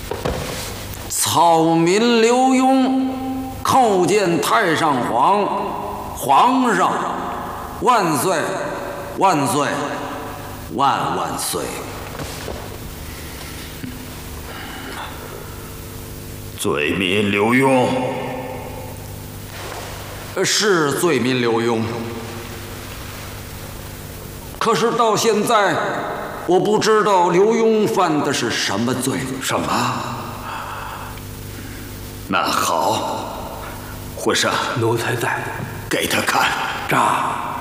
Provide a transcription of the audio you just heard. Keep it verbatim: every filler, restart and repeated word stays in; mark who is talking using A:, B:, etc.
A: 草民刘墉叩见太上皇，皇上万岁万岁万万岁！
B: 罪民刘墉，
A: 是罪民刘墉。可是到现在，我不知道刘墉犯的是什么罪。
B: 什么？那好，皇上，
C: 奴才在，
B: 给他看。
C: 这。